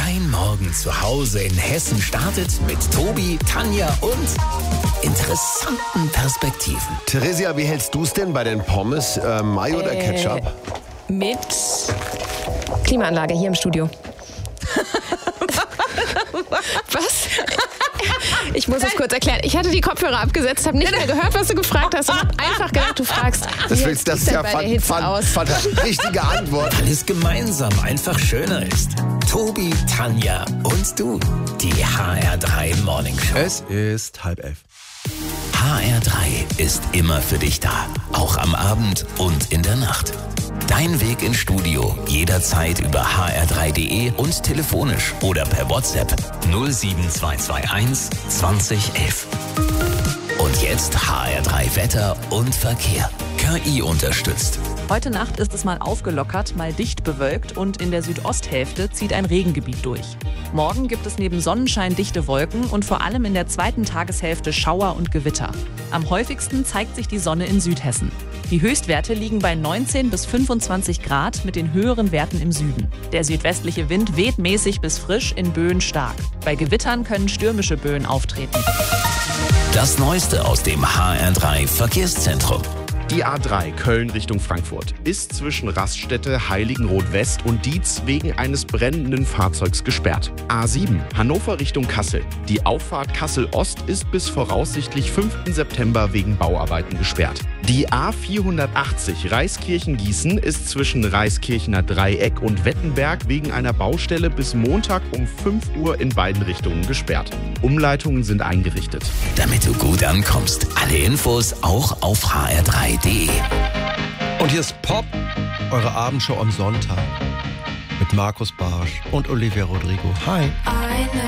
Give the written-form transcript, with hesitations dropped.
Dein Morgen zu Hause in Hessen startet mit Tobi, Tanja und interessanten Perspektiven. Theresia, wie hältst du es denn bei den Pommes? Mayo oder Ketchup? Mit Klimaanlage hier im Studio. Was? Ich muss es kurz erklären. Ich hatte die Kopfhörer abgesetzt, habe nicht mehr gehört, was du gefragt hast und habe einfach gedacht, du fragst. Das ist ja richtige Antwort. Weil es gemeinsam einfach schöner ist. Tobi, Tanja und du. Die HR3 Morning Show. Es ist 10:30. HR3 ist immer für dich da. Auch am Abend und in der Nacht. Dein Weg ins Studio jederzeit über hr3.de und telefonisch oder per WhatsApp 07221 2011. Und jetzt HR3 Wetter und Verkehr. KI unterstützt. Heute Nacht ist es mal aufgelockert, mal dicht bewölkt und in der Südosthälfte zieht ein Regengebiet durch. Morgen gibt es neben Sonnenschein dichte Wolken und vor allem in der zweiten Tageshälfte Schauer und Gewitter. Am häufigsten zeigt sich die Sonne in Südhessen. Die Höchstwerte liegen bei 19 bis 25 Grad mit den höheren Werten im Süden. Der südwestliche Wind weht mäßig bis frisch, in Böen stark. Bei Gewittern können stürmische Böen auftreten. Das Neueste aus dem HR3 Verkehrszentrum. Die A3 Köln Richtung Frankfurt ist zwischen Raststätte, Heiligenroth West und Dietz wegen eines brennenden Fahrzeugs gesperrt. A7 Hannover Richtung Kassel. Die Auffahrt Kassel Ost ist bis voraussichtlich 5. September wegen Bauarbeiten gesperrt. Die A480 Reiskirchen-Gießen ist zwischen Reiskirchener Dreieck und Wettenberg wegen einer Baustelle bis Montag um 5 Uhr in beiden Richtungen gesperrt. Umleitungen sind eingerichtet. Damit du gut ankommst. Alle Infos auch auf hr3.de. Und hier ist Pop, eure Abendshow am Sonntag. Mit Markus Barsch und Olivia Rodrigo. Hi.